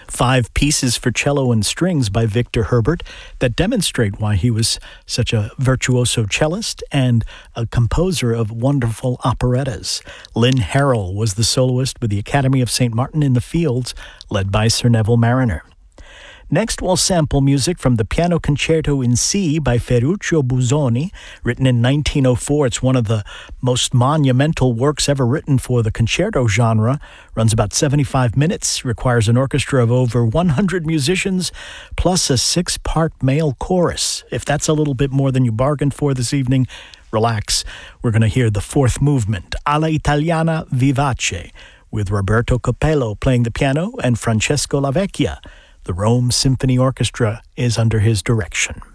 5 pieces for cello and strings by Victor Herbert that demonstrate why he was such a virtuoso cellist and a composer of wonderful operettas. Lynn Harrell was the soloist with the Academy of St. Martin in the Fields, led by Sir Neville Marriner. Next, we'll sample music from the Piano Concerto in C by Ferruccio Busoni, written in 1904. It's one of the most monumental works ever written for the concerto genre. Runs about 75 minutes, requires an orchestra of over 100 musicians, plus a 6-part male chorus. If that's a little bit more than you bargained for this evening, relax. We're going to hear the 4th movement, Alla Italiana Vivace, with Roberto Capello playing the piano and Francesco Lavecchia. The Rome Symphony Orchestra is under his direction.